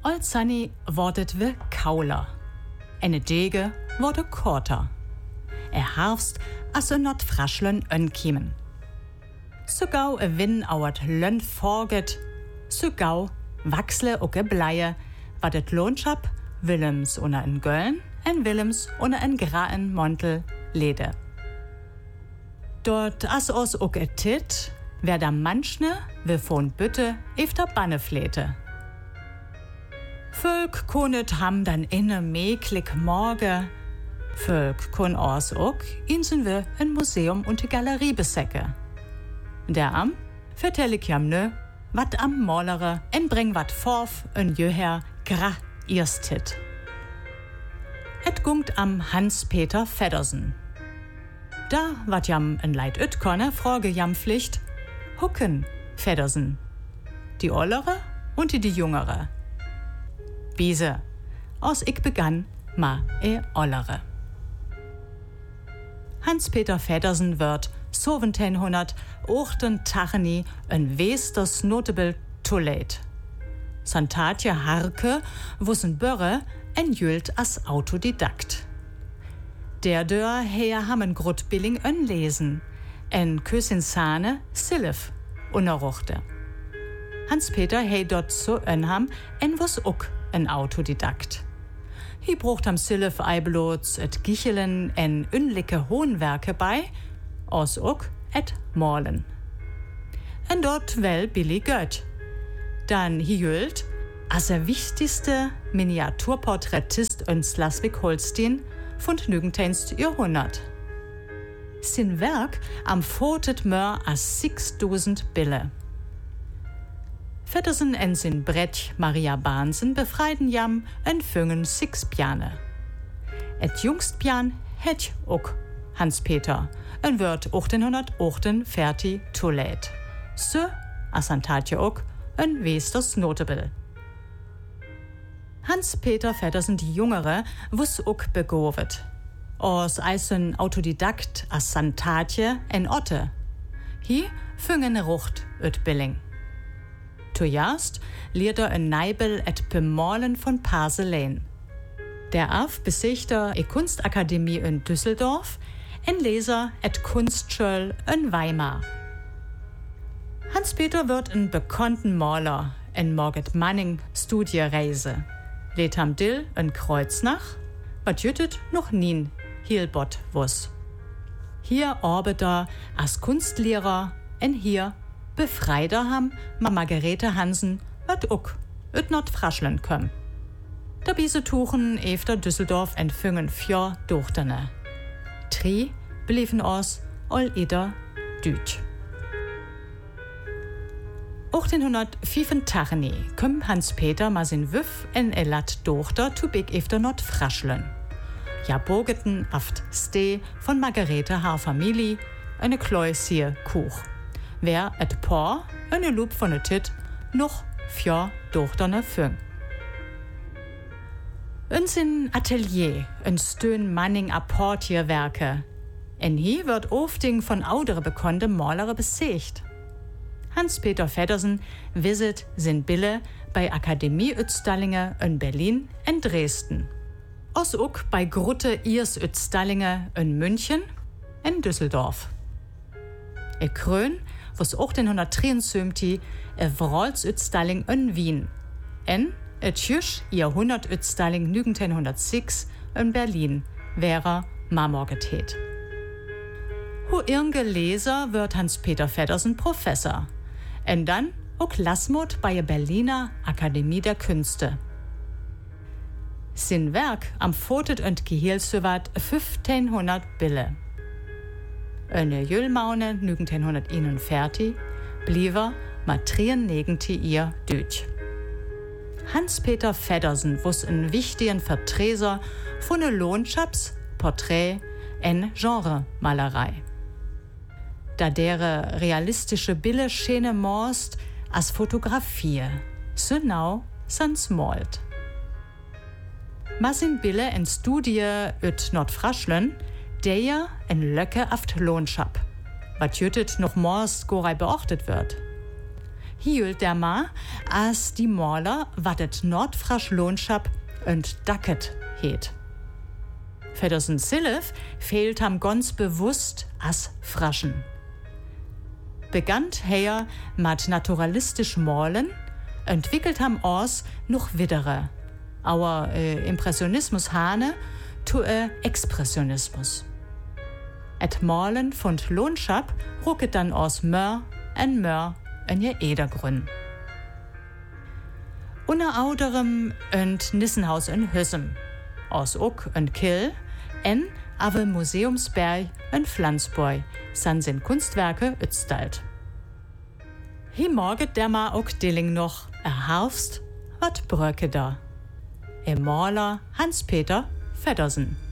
Als Sunny wordet we kauler. Ene Dege wurde korter. Harfst, as not fraschlen önkiemen. So gau win auert lön forget, so gau wachsle oke bleie, wat et Lohnschap Willems unna en Göln, en Willems unna en graen Montel lede. Dort as os oke tit, wer da manchne, we von Bütte, efter Banne flete. Völk konet ham dann inne meklik morge, Völk kon os ook, insen we een museum und die Galerie besäcke. Der am vertell ich jam nö, wat am Molere en bring wat forf en jöher gra irstit. Et gungt am Hans-Peter Feddersen. Da wat jam en Leid üt konne, frage jam Pflicht, Hucken Feddersen. Die Ollere und die Jüngere. Biese, aus ich begann ma Ollere. Hans-Peter Feddersen wird 1780 een Weesters notable toelet. Santatje Harke wussen Börre en jült as Autodidakt. Der Dör her hammen grot billing ön lesen, en Kösin Sahne Silif unerruchte. Hans-Peter hei dort so ön ham en wuss ook en Autodidakt. Hi brucht am Silif eiblots et Gichelen en unlicke Hohnwerke bei, os ook et Morlen. En dort wel billig göt. Dan hi jült, as wichtigste Miniaturporträtist in Schleswig-Holstein von 19. Jahrhundert. Sin Werk am fotet mör as 6000 Bille. Feddersen en sin Brett Maria Bahnsen befreiden jam en füngen 6 Piane. Et jungst Pian het ook Hans-Peter en wird 1848 toelet. So asantatje ook en Weesters notable. Hans-Peter Feddersen die Jüngere wuss ook begovet. Os eisen Autodidakt asantatje en Otte. Hi füngen Rucht ut Billing. Zuerst lehrte ein Neibel et Bemalen von Paselein. Der Af besichter e Kunstakademie in Düsseldorf, en Leser et Kunstschöll in Weimar. Hans-Peter wird ein bekannten Maler en Margit Manning Studiereise. Lädt am Dill in Kreuznach, wat jüttet noch nien Hielbott wuss. Hier arbeitet als Kunstlehrer en hier Befreider ham ma Margarete Hansen wat ook ut not fraschlen köm. Da biese tuchen efter Düsseldorf en füngen 4 Dochterne. 3 beliefen os all ider Düt. 1885 köm Hans-Peter ma sin Wüff en lat Dochter tu big efter not fraschlen. Ja bogeten aft Ste von Margarete haar Familie eine Kleusier Kuch. Wer et Paar, eine Loop von et Tit, noch 4 Dochterne füng. In sin Atelier, in Stön Manning Apportierwerke. En hier wird ofting von oudere bekannte Malere besicht. Hans-Peter Feddersen visit sin Bille bei Akademie-Utstallinge in Berlin en Dresden. Os ook bei Grutte Irs-Utstallinge in München en Düsseldorf. Krön was 1873 Wrolsutstalling in Wien en tschüss Jahrhundertutstalling 1906 in Berlin wäre Marmorgetet. Hu irge Leser wird Hans-Peter Feddersen Professor en dann auch Lasmut bei der Berliner Akademie der Künste. Sin Werk am Fotet und Gehielsewart 1500 Bille. Eine Jüllmaune 1941 bliever mat 93 ihr Düt. Hans-Peter Feddersen wuss een wichtigen Vertreser von ne Lohnschaps, Porträt en Genremalerei. Da dere realistische Bille schene morst as Fotografie, so nau sans malt. Masin Bille en Studie üt Nordfraschlen, der en Löcke aft Lohnschap, wat jüttet noch morst gorei beachtet wird. hielt der ma, als die Maler, wat et Nordfrasch Lohnschap und Dacket heet. 2011 fehlt ham ganz bewusst as Fraschen. Begannt her mat naturalistisch Malen, entwickelt ham aus noch widere. Auer Impressionismus hane to Expressionismus. Et Malen von Lohnschap rucket dann aus Mör en je Edergrün. Unter anderem und Nissenhaus in Hüssem, aus Uck und Kill, en aber Museumsberg in Flensburg, sind Kunstwerke utstalt. Hi morget der ma auch Dilling noch Herbst wat Bröcke da. Maler Hans-Peter Feddersen.